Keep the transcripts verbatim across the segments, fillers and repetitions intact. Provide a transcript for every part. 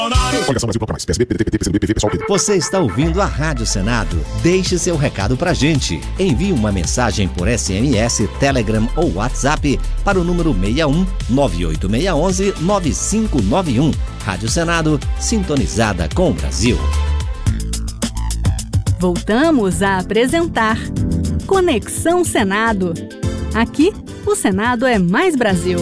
Você está ouvindo a Rádio Senado? Deixe seu recado pra gente. Envie uma mensagem por S M S, Telegram ou WhatsApp para o número seis um nove oito seis um um nove cinco nove um. Rádio Senado, sintonizada com o Brasil. Voltamos a apresentar Conexão Senado. Aqui, o Senado é mais Brasil.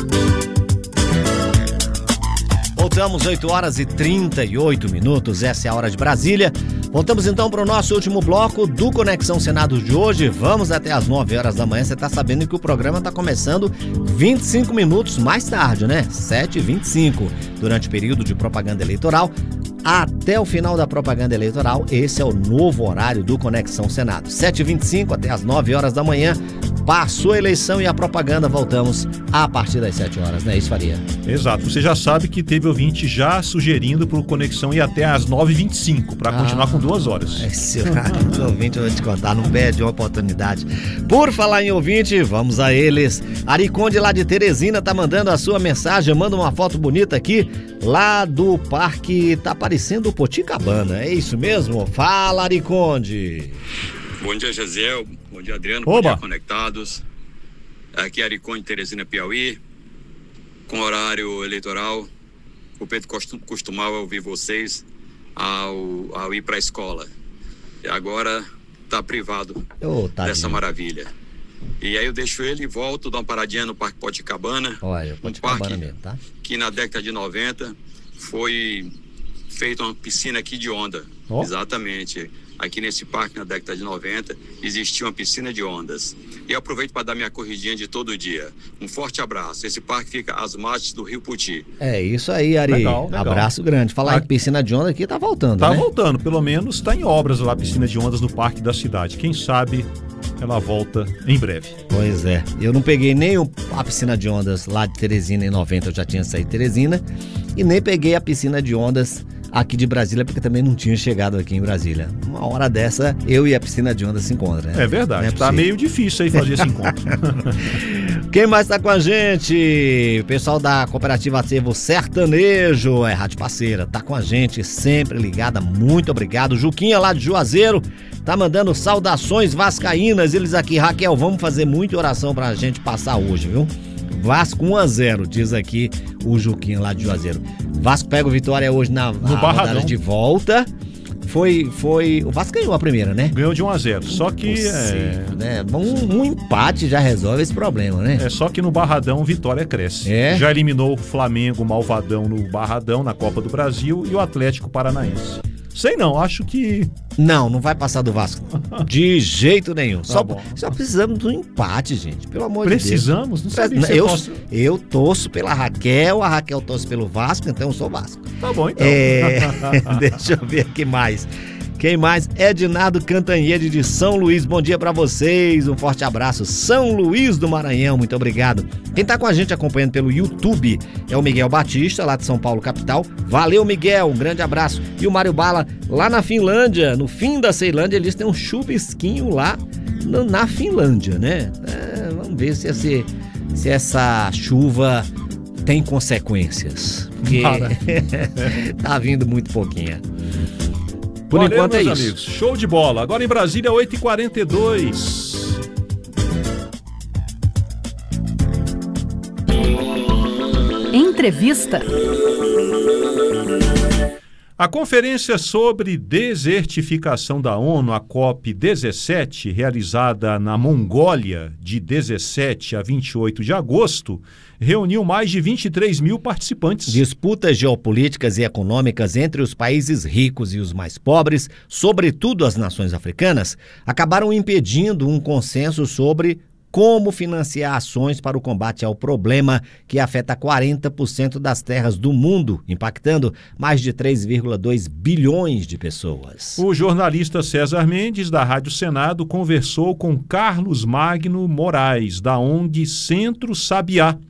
Voltamos, oito horas e trinta e oito minutos, essa é a hora de Brasília. Voltamos então para o nosso último bloco do Conexão Senado de hoje. Vamos até às nove horas da manhã. Você está sabendo que o programa está começando vinte e cinco minutos mais tarde, né? sete e vinte e cinco, durante o período de propaganda eleitoral. Até o final da propaganda eleitoral, esse é o novo horário do Conexão Senado. sete e vinte e cinco até às nove horas da manhã. Passou a eleição e a propaganda, voltamos a partir das sete horas, né? Isso, Faria? Exato. Você já sabe que teve ouvinte já sugerindo para o Conexão ir até às nove e vinte e cinco, para ah, continuar com duas horas. Esse ouvinte, eu vou te contar, não perde uma oportunidade. Por falar em ouvinte, vamos a eles. Ari Conde, lá de Teresina, tá mandando a sua mensagem, manda uma foto bonita aqui, lá do parque, tá parecendo o Poticabana, é isso mesmo? Fala, Ari Conde. Bom dia, Jaziel. Bom dia, Adriano. Oba. Bom dia, conectados. Aqui é Ari Conde, Teresina, Piauí. Com horário eleitoral, o Pedro costumava ouvir vocês ao, ao ir para a escola. E agora está privado oh, dessa maravilha. E aí eu deixo ele e volto, dou uma paradinha no Parque Poticabana. Olha, Poticabana um parque mesmo, tá? Que na década de noventa foi feita uma piscina aqui de onda. Oh. Exatamente. Aqui nesse parque, na década de noventa, existia uma piscina de ondas. E eu aproveito para dar minha corridinha de todo dia. Um forte abraço. Esse parque fica às margens do Rio Puti. É isso aí, Ari. Legal, legal. Abraço grande. Falar Ah, em piscina de onda aqui, tá voltando, Tá né? voltando, pelo menos está em obras lá a piscina de ondas no Parque da Cidade. Quem sabe ela volta em breve. Pois é. Eu não peguei nem o, a piscina de ondas lá de Teresina em noventa, eu já tinha saído de Teresina. E nem peguei a piscina de ondas aqui de Brasília, porque também não tinha chegado aqui em Brasília. Uma hora dessa, eu e a piscina de onda se encontram, né? É verdade, é tá meio difícil aí fazer esse encontro. Quem mais tá com a gente? O pessoal da Cooperativa Acervo Sertanejo, é rádio parceira, tá com a gente, sempre ligada, muito obrigado. Juquinha lá de Juazeiro, tá mandando saudações vascaínas, eles aqui, Raquel, vamos fazer muita oração pra gente passar hoje, viu? Vasco um a zero, diz aqui o Juquinha lá de Juazeiro. Vasco pega o Vitória hoje na no rodada de volta. Foi, foi... O Vasco ganhou a primeira, né? Ganhou de um a zero. Só que é... né? Um, um empate já resolve esse problema, né? É só que no Barradão Vitória cresce. É? Já eliminou o Flamengo Malvadão no Barradão, na Copa do Brasil, e o Atlético Paranaense. Sei não, acho que... Não, não vai passar do Vasco. De jeito nenhum. Tá só, bom. só precisamos de um empate, gente. Pelo amor Precisamos? de Deus. Não sabia que você eu, torce. eu torço pela Raquel, a Raquel torce pelo Vasco, então eu sou Vasco. Tá bom, então. É... Deixa eu ver aqui mais. Quem mais? Ednardo Cantanhede de São Luís. Bom dia pra vocês. Um forte abraço. São Luís do Maranhão. Muito obrigado. Quem tá com a gente acompanhando pelo YouTube é o Miguel Batista, lá de São Paulo, capital. Valeu, Miguel. Um grande abraço. E o Mário Bala, lá na Finlândia, no fim da Ceilândia, eles têm um chuvisquinho lá no, na Finlândia, né? É, vamos ver se, esse, se essa chuva tem consequências. Porque tá vindo muito pouquinha. Por Valeu, enquanto é meus isso. amigos. Show de bola. Agora em Brasília, oito e quarenta e dois. Entrevista. A conferência sobre desertificação da ONU, a COP dezessete, realizada na Mongólia de dezessete a vinte e oito de agosto, reuniu mais de vinte e três mil participantes. Disputas geopolíticas e econômicas entre os países ricos e os mais pobres, sobretudo as nações africanas, acabaram impedindo um consenso sobre como financiar ações para o combate ao problema que afeta quarenta por cento das terras do mundo, impactando mais de três vírgula dois bilhões de pessoas. O jornalista César Mendes, da Rádio Senado, conversou com Carlos Magno Moraes, da O N G Centro Sabiá,